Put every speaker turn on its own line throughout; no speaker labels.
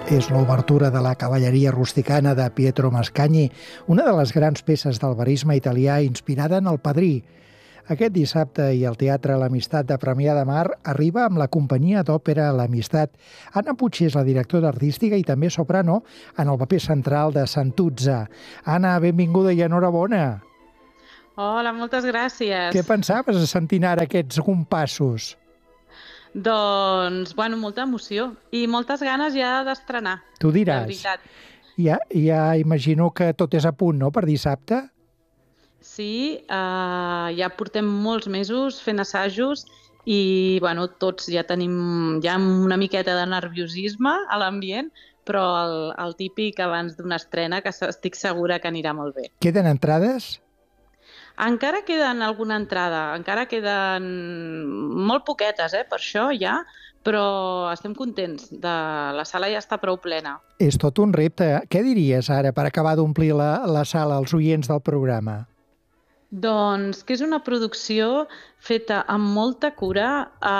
És l'obertura de la cavalleria rusticana de Pietro Mascagni, una de les grans peces del verisme italià inspirada en El Padrí. Aquest dissabte i el Teatre l'Amistat de Premià de Mar arriba amb la companyia d'òpera L'Amistat. Anna Puig és la directora artística i també soprano en el paper central de Santuzza. Anna, benvinguda i enhorabona.
Hola, moltes gràcies.
Què pensaves sentint ara aquests compassos?
Doncs, bueno, molta emoció i moltes ganes ja d'estrenar.
Tu diràs.
De veritat.
Ja imagino que tot és a punt, no?, per dissabte?
Sí, ja portem molts mesos fent assajos i, bueno, tots ja tenim una miqueta de nerviosisme a l'ambient, però el típic abans d'una estrena que estic segura que anirà molt bé.
Queden entrades?
Encara queden alguna entrada, encara queden molt poquetes, per això ja, però estem contents. La sala ja està prou plena.
És tot un repte. Què diries ara per acabar d'omplir la sala als oients del programa?
Doncs que és una producció feta amb molta cura,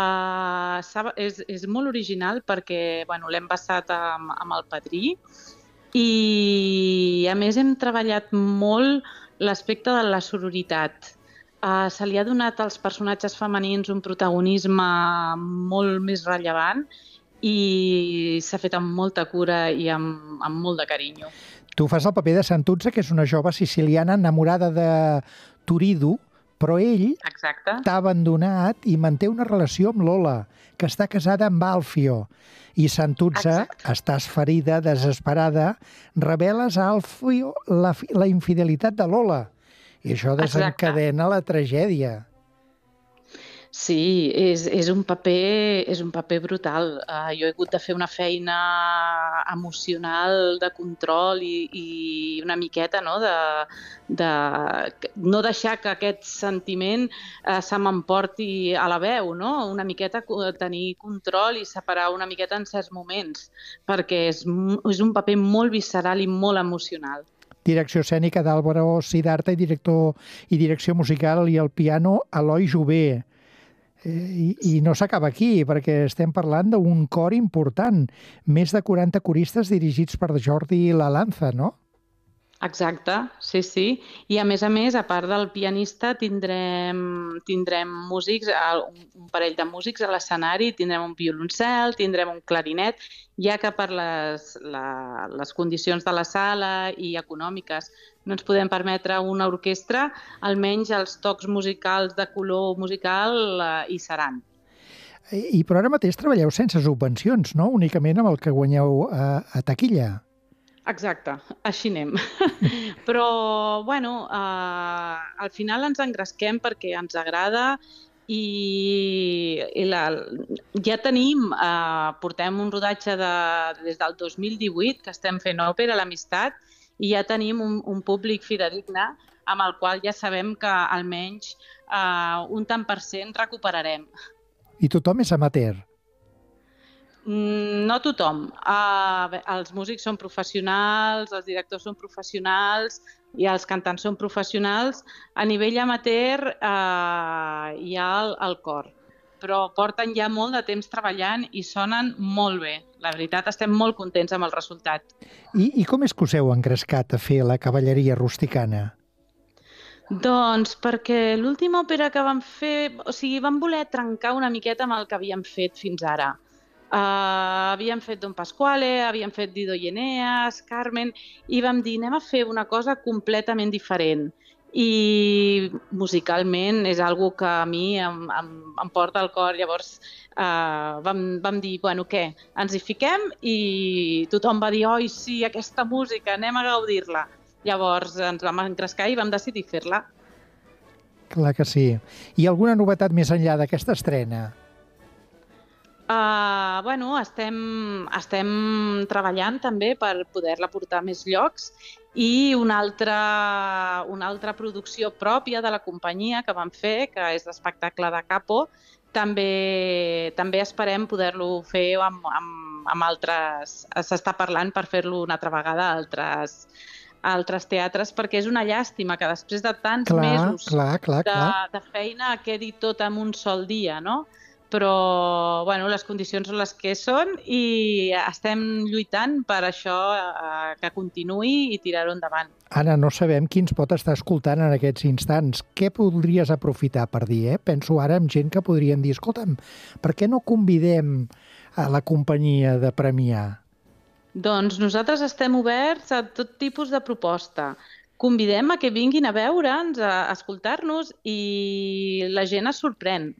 és molt original perquè l'hem basat amb El Padrí i a més hem treballat molt l'aspecte de la sororitat. Se li ha donat als personatges femenins un protagonisme molt més rellevant i s'ha fet amb molta cura i amb molt de carinyo.
Tu fas el paper de Santuzza, que és una jove siciliana enamorada de Turiddu, però ell t'ha abandonat i manté una relació amb Lola, que està casada amb Alfio. I Santuzza, estàs ferida, desesperada, reveles a Alfio la infidelitat de Lola. I això desencadena la tragèdia.
Sí, és un paper brutal. Jo he hagut de fer una feina emocional de control i una miqueta de no deixar que aquest sentiment se m'emporti a la veu, no? Una miqueta tenir control i separar una miqueta en certs moments, perquè és un paper molt visceral i molt emocional.
Direcció escènica d'Álvaro Siddhartha i direcció musical i al piano Eloi Jové. I no s'acaba aquí, perquè estem parlant d'un cor important. Més de 40 coristes dirigits per Jordi Lalanza, no?
Exacte, sí. I a més, a part del pianista, tindrem músics, un parell de músics a l'escenari, tindrem un violoncel, tindrem un clarinet, ja que per les condicions de la sala i econòmiques no ens podem permetre una orquestra, almenys els tocs musicals de color musical hi seran.
Però ara mateix treballeu sense subvencions, no? Únicament amb el que guanyeu a taquilla.
Exacte, així anem. Però, al final ens engresquem perquè ens agrada i ja portem un rodatge des del 2018 que estem fent òpera l'Amistat i ja tenim un públic fidedigne amb el qual ja sabem que almenys un tant per cent recuperarem.
I tothom és amateur?
No tothom. Els músics són professionals, els directors són professionals i els cantants són professionals. A nivell amateur hi ha el cor, però porten ja molt de temps treballant i sonen molt bé. La veritat, estem molt contents amb el resultat.
I com és que us heu engrescat a fer la cavalleria rusticana?
Doncs perquè l'última òpera que vam fer, vam voler trencar una miqueta amb el que havíem fet fins ara. Havíem fet Don Pasquale, havíem fet Dido i Eneas, Carmen, i vam dir anem a fer una cosa completament diferent. I musicalment és algo que a mi em porta al cor. Llavors vam dir, què? Ens hi fiquem i tothom va dir, oi, sí, aquesta música, anem a gaudir-la. Llavors ens vam engrescar i vam decidir fer-la.
Clar que sí. I alguna novetat més enllà d'aquesta estrena?
Estem treballant també per poder-la portar a més llocs i una altra producció pròpia de la companyia que vam fer, que és l'espectacle de Capo, també esperem poder-lo fer amb altres... S'està parlant per fer-lo una altra vegada a altres teatres, perquè és una llàstima que després de tants mesos de feina quedi tot en un sol dia, no? però les condicions són les que són i estem lluitant per això que continuï i tirar-ho endavant.
Anna, no sabem qui ens pot estar escoltant en aquests instants. Què podries aprofitar per dir? Penso ara en gent que podrien dir, escolta'm, per què no convidem a la companyia de Premià?
Doncs nosaltres estem oberts a tot tipus de proposta. Convidem a que vinguin a veure'ns, a escoltar-nos i la gent es sorprèn.